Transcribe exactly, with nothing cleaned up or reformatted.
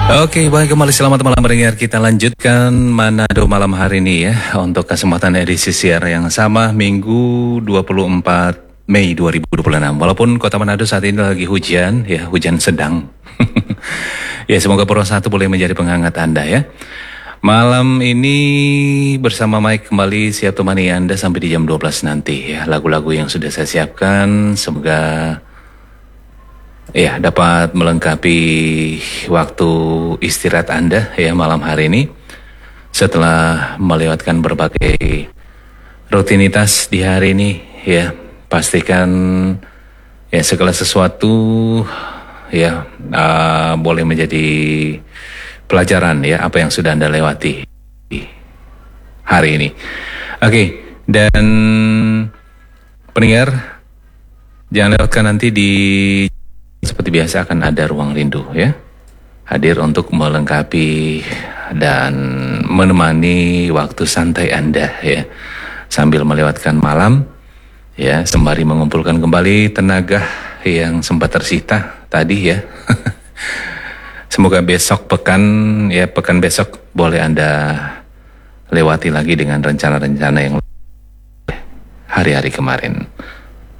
Oke, baik, kembali selamat malam pendengar. Kita lanjutkan Manado malam hari ini ya, untuk kesempatan edisi siar yang sama Minggu dua puluh empat Mei dua ribu dua puluh enam. Walaupun kota Manado saat ini lagi hujan ya, hujan sedang. Ya, semoga Purwo satu boleh menjadi penghangat Anda ya. Malam ini bersama Mike kembali siap temani Anda sampai di jam dua belas nanti ya. Lagu-lagu yang sudah saya siapkan semoga ya dapat melengkapi waktu istirahat Anda ya malam hari ini. Setelah melewatkan berbagai rutinitas di hari ini ya, pastikan ya segala sesuatu ya uh, boleh menjadi pelajaran ya apa yang sudah Anda lewati hari ini. Oke, dan pendengar jangan lewatkan nanti di seperti biasa akan ada ruang rindu ya, hadir untuk melengkapi dan menemani waktu santai Anda ya, sambil melewatkan malam ya, sembari mengumpulkan kembali tenaga yang sempat tersita tadi ya. Semoga besok pekan ya, pekan besok boleh Anda lewati lagi dengan rencana-rencana yang hari-hari kemarin.